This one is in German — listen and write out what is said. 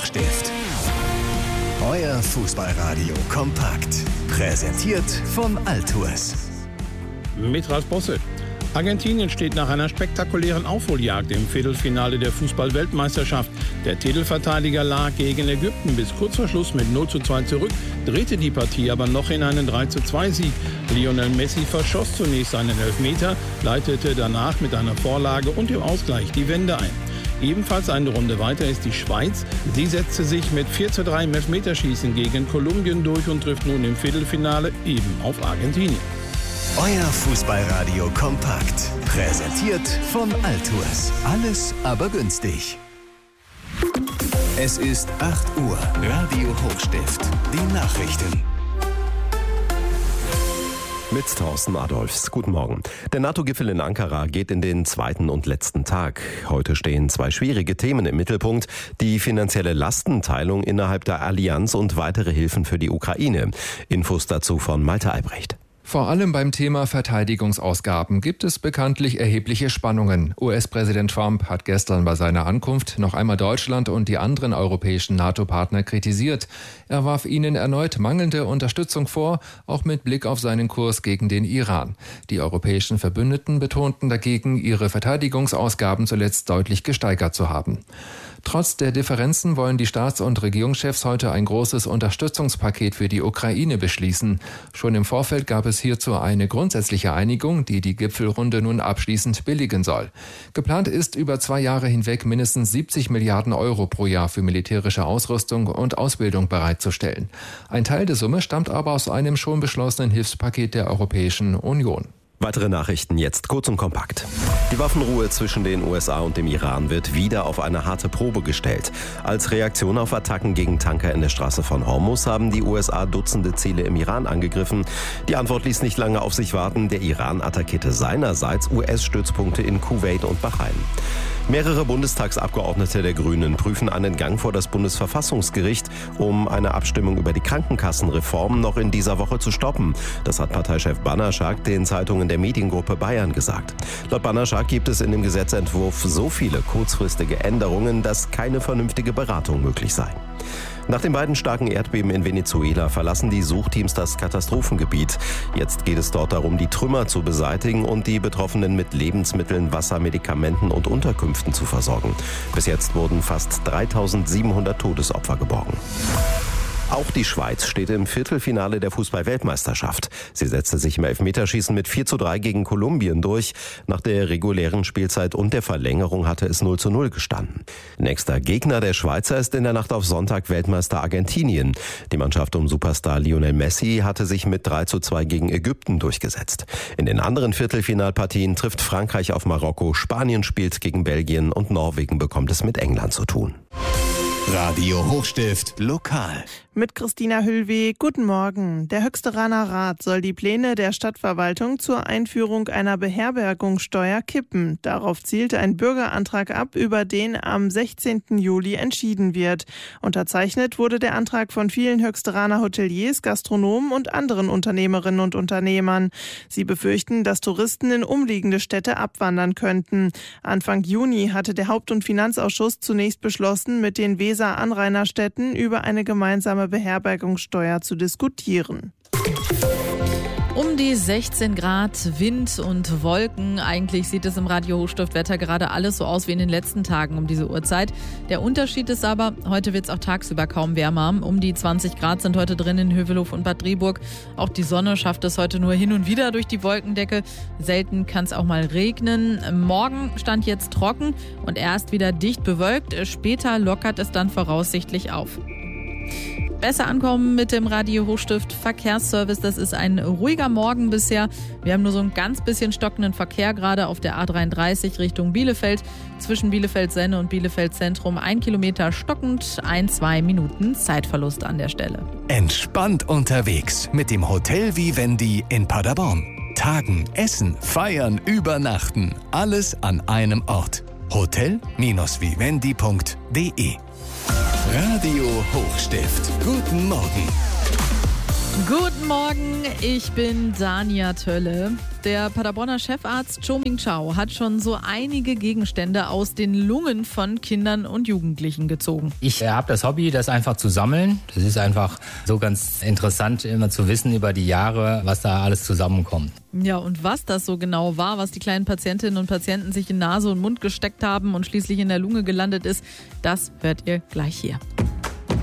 Hochstift. Euer Fußballradio kompakt. Präsentiert von Altours. Mit Ralf Bosse. Argentinien steht nach einer spektakulären Aufholjagd im Viertelfinale der Fußball-Weltmeisterschaft. Der Titelverteidiger lag gegen Ägypten bis kurz vor Schluss mit 0:2 zurück, drehte die Partie aber noch in einen 3:2-Sieg. Lionel Messi verschoss zunächst einen Elfmeter, leitete danach mit einer Vorlage und dem Ausgleich die Wende ein. Ebenfalls eine Runde weiter ist die Schweiz. Sie setzte sich mit 4:3 im Elfmeterschießen gegen Kolumbien durch und trifft nun im Viertelfinale eben auf Argentinien. Euer Fußballradio kompakt. Präsentiert von Altours. Alles aber günstig. Es ist 8 Uhr. Radio Hochstift. Die Nachrichten. Mit Thorsten Adolfs. Guten Morgen. Der NATO-Gipfel in Ankara geht in den zweiten und letzten Tag. Heute stehen 2 schwierige Themen im Mittelpunkt. Die finanzielle Lastenteilung innerhalb der Allianz und weitere Hilfen für die Ukraine. Infos dazu von Malte Albrecht. Vor allem beim Thema Verteidigungsausgaben gibt es bekanntlich erhebliche Spannungen. US-Präsident Trump hat gestern bei seiner Ankunft noch einmal Deutschland und die anderen europäischen NATO-Partner kritisiert. Er warf ihnen erneut mangelnde Unterstützung vor, auch mit Blick auf seinen Kurs gegen den Iran. Die europäischen Verbündeten betonten dagegen, ihre Verteidigungsausgaben zuletzt deutlich gesteigert zu haben. Trotz der Differenzen wollen die Staats- und Regierungschefs heute ein großes Unterstützungspaket für die Ukraine beschließen. Schon im Vorfeld gab es hierzu eine grundsätzliche Einigung, die die Gipfelrunde nun abschließend billigen soll. Geplant ist, über 2 Jahre hinweg mindestens 70 Milliarden Euro pro Jahr für militärische Ausrüstung und Ausbildung bereitzustellen. Ein Teil der Summe stammt aber aus einem schon beschlossenen Hilfspaket der Europäischen Union. Weitere Nachrichten jetzt kurz und kompakt. Die Waffenruhe zwischen den USA und dem Iran wird wieder auf eine harte Probe gestellt. Als Reaktion auf Attacken gegen Tanker in der Straße von Hormuz haben die USA Dutzende Ziele im Iran angegriffen. Die Antwort ließ nicht lange auf sich warten. Der Iran attackierte seinerseits US-Stützpunkte in Kuwait und Bahrain. Mehrere Bundestagsabgeordnete der Grünen prüfen einen Gang vor das Bundesverfassungsgericht, um eine Abstimmung über die Krankenkassenreform noch in dieser Woche zu stoppen. Das hat Parteichef Bannerschak den Zeitungen der Mediengruppe Bayern gesagt. Laut Bannerschak gibt es in dem Gesetzentwurf so viele kurzfristige Änderungen, dass keine vernünftige Beratung möglich sei. Nach den beiden starken Erdbeben in Venezuela verlassen die Suchteams das Katastrophengebiet. Jetzt geht es dort darum, die Trümmer zu beseitigen und die Betroffenen mit Lebensmitteln, Wasser, Medikamenten und Unterkünften zu versorgen. Bis jetzt wurden fast 3.700 Todesopfer geborgen. Auch die Schweiz steht im Viertelfinale der Fußball-Weltmeisterschaft. Sie setzte sich im Elfmeterschießen mit 4:3 gegen Kolumbien durch. Nach der regulären Spielzeit und der Verlängerung hatte es 0:0 gestanden. Nächster Gegner der Schweizer ist in der Nacht auf Sonntag Weltmeister Argentinien. Die Mannschaft um Superstar Lionel Messi hatte sich mit 3:2 gegen Ägypten durchgesetzt. In den anderen Viertelfinalpartien trifft Frankreich auf Marokko, Spanien spielt gegen Belgien und Norwegen bekommt es mit England zu tun. Radio Hochstift lokal. Mit Christina Hüllweh, guten Morgen. Der Höchsteraner Rat soll die Pläne der Stadtverwaltung zur Einführung einer Beherbergungssteuer kippen. Darauf zielte ein Bürgerantrag ab, über den am 16. Juli entschieden wird. Unterzeichnet wurde der Antrag von vielen Höchsteraner Hoteliers, Gastronomen und anderen Unternehmerinnen und Unternehmern. Sie befürchten, dass Touristen in umliegende Städte abwandern könnten. Anfang Juni hatte der Haupt- und Finanzausschuss zunächst beschlossen, mit den Weser-Anrainerstädten über eine gemeinsame Beherbergungssteuer zu diskutieren. Um die 16 Grad, Wind und Wolken. Eigentlich sieht es im Radio Hochstift-Wetter gerade alles so aus wie in den letzten Tagen um diese Uhrzeit. Der Unterschied ist aber, heute wird es auch tagsüber kaum wärmer. Um die 20 Grad sind heute drin in Hövelhof und Bad Driburg. Auch die Sonne schafft es heute nur hin und wieder durch die Wolkendecke. Selten kann es auch mal regnen. Morgen stand jetzt trocken und erst wieder dicht bewölkt. Später lockert es dann voraussichtlich auf. Besser ankommen mit dem Radio Hochstift Verkehrsservice. Das ist ein ruhiger Morgen bisher. Wir haben nur so ein ganz bisschen stockenden Verkehr gerade auf der A33 Richtung Bielefeld. Zwischen Bielefeld-Senne und Bielefeld-Zentrum 1 Kilometer stockend, 1-2 Minuten Zeitverlust an der Stelle. Entspannt unterwegs mit dem Hotel Vivendi in Paderborn. Tagen, essen, feiern, übernachten. Alles an einem Ort. Hotel-vivendi.de. Radio Hochstift. Guten Morgen. Guten Morgen, ich bin Dania Tölle. Der Paderborner Chefarzt Cho Ming-Chao hat schon so einige Gegenstände aus den Lungen von Kindern und Jugendlichen gezogen. Ich habe das Hobby, das einfach zu sammeln. Das ist einfach so ganz interessant, immer zu wissen über die Jahre, was da alles zusammenkommt. Ja, und was das so genau war, was die kleinen Patientinnen und Patienten sich in Nase und Mund gesteckt haben und schließlich in der Lunge gelandet ist, das hört ihr gleich hier.